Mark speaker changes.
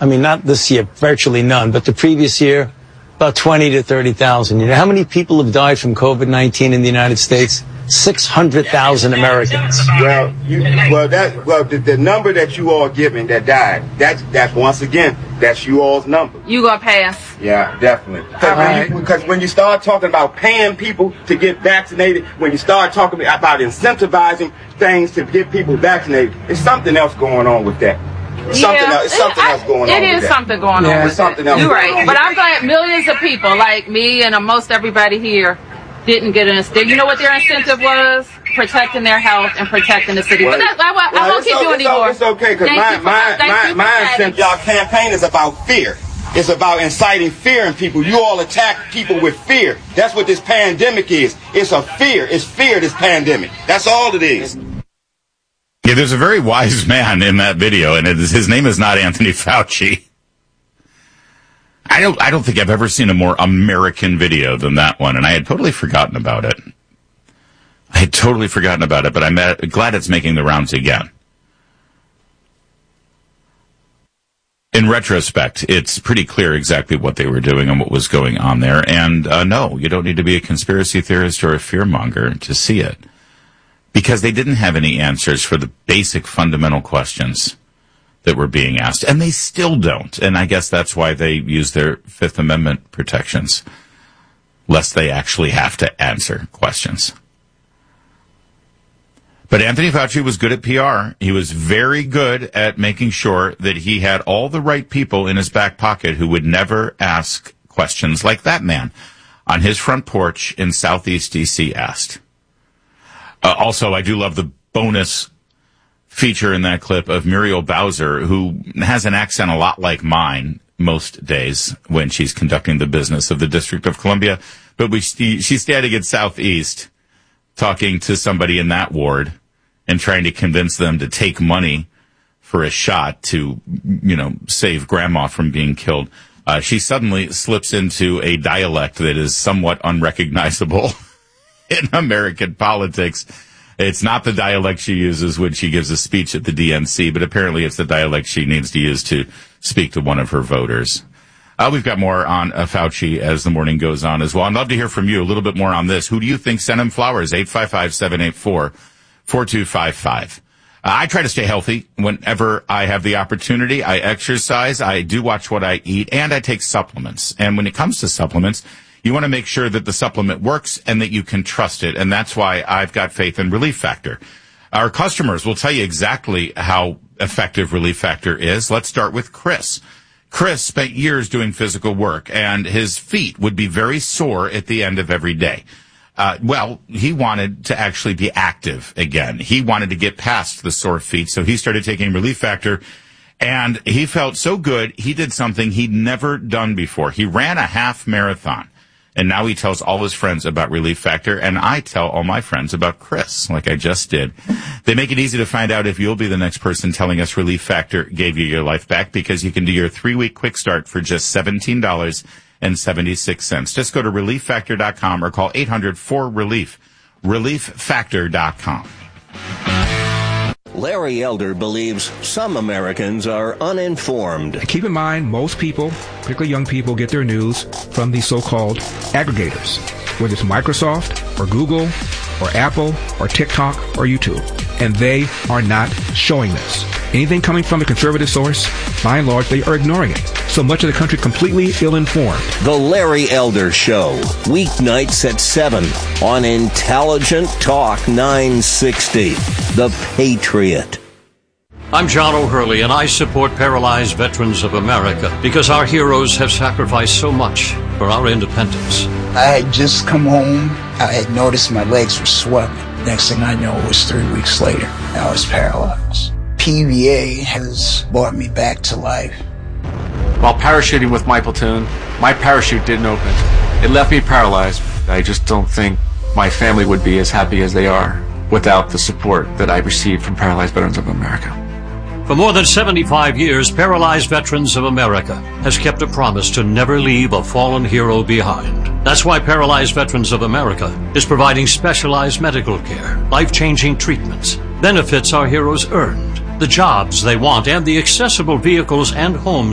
Speaker 1: I mean, not this year, virtually none, but the previous year, about 20 to 30,000. You know how many people have died from COVID-19 in the United States? 600,000 Americans.
Speaker 2: The number that you all giving that died, that's once again, that's you all's number.
Speaker 3: You gonna pass?
Speaker 2: Yeah, definitely. Because when you start talking about paying people to get vaccinated, when you start talking about incentivizing things to get people vaccinated, there's something else going on with that. Something else going on.
Speaker 3: It is something going on. With something else. You're right. But I'm glad millions of people like me and most everybody here didn't get an incentive. You know what their incentive was? Protecting their health and protecting the city. But I won't keep you anymore.
Speaker 2: It's okay, because my incentive, y'all campaign is about fear. It's about inciting fear in people. You all attack people with fear. That's what this pandemic is. It's a fear. It's fear, this pandemic. That's all it is.
Speaker 4: Yeah, there's a very wise man in that video, and his name is not Anthony Fauci. I don't think I've ever seen a more American video than that one, and I had totally forgotten about it. But I'm glad it's making the rounds again. In retrospect, it's pretty clear exactly what they were doing and what was going on there. And no, you don't need to be a conspiracy theorist or a fearmonger to see it, because they didn't have any answers for the basic fundamental questions that were being asked, and they still don't. And I guess that's why they use their Fifth Amendment protections, lest they actually have to answer questions. But Anthony Fauci was good at PR. He was very good at making sure that he had all the right people in his back pocket who would never ask questions like that man on his front porch in Southeast D.C. asked. Also, I do love the bonus feature in that clip of Muriel Bowser, who has an accent a lot like mine most days when she's conducting the business of the District of Columbia. But she's standing in Southeast talking to somebody in that ward and trying to convince them to take money for a shot to, save grandma from being killed. She suddenly slips into a dialect that is somewhat unrecognizable in American politics. It's not the dialect she uses when she gives a speech at the DNC, but apparently it's the dialect she needs to use to speak to one of her voters. We've got more on Fauci as the morning goes on as well. I'd love to hear from you a little bit more on this. Who do you think sent him flowers? 855-784-4255. I try to stay healthy whenever I have the opportunity. I exercise, I do watch what I eat, and I take supplements. And when it comes to supplements, you want to make sure that the supplement works and that you can trust it. And that's why I've got faith in Relief Factor. Our customers will tell you exactly how effective Relief Factor is. Let's start with Chris. Chris spent years doing physical work, and his feet would be very sore at the end of every day. He wanted to actually be active again. He wanted to get past the sore feet, so he started taking Relief Factor, and he felt so good, he did something he'd never done before. He ran a half marathon, and now he tells all his friends about Relief Factor, and I tell all my friends about Chris, like I just did. They make it easy to find out if you'll be the next person telling us Relief Factor gave you your life back, because you can do your 3-week quick start for just $17.76. Just go to ReliefFactor.com or call 800-4RELIEF. ReliefFactor.com.
Speaker 5: Larry Elder believes some Americans are uninformed.
Speaker 6: Keep in mind, most people, particularly young people, get their news from these so-called aggregators, whether it's Microsoft or Google or Apple or TikTok or YouTube. And they are not showing this. Anything coming from a conservative source, by and large, they are ignoring it. So much of the country completely ill-informed.
Speaker 5: The Larry Elder Show, weeknights at 7 on Intelligent Talk 960, The Patriot.
Speaker 7: I'm John O'Hurley, and I support Paralyzed Veterans of America because our heroes have sacrificed so much for our independence.
Speaker 8: I had just come home. I had noticed my legs were swelling. Next thing I know, it was 3 weeks later. I was paralyzed. PVA has brought me back to life.
Speaker 9: While parachuting with my platoon, my parachute didn't open. It left me paralyzed. I just don't think my family would be as happy as they are without the support that I received from Paralyzed Veterans of America.
Speaker 7: For more than 75 years, Paralyzed Veterans of America has kept a promise to never leave a fallen hero behind. That's why Paralyzed Veterans of America is providing specialized medical care, life-changing treatments, benefits our heroes earned, the jobs they want, and the accessible vehicles and homes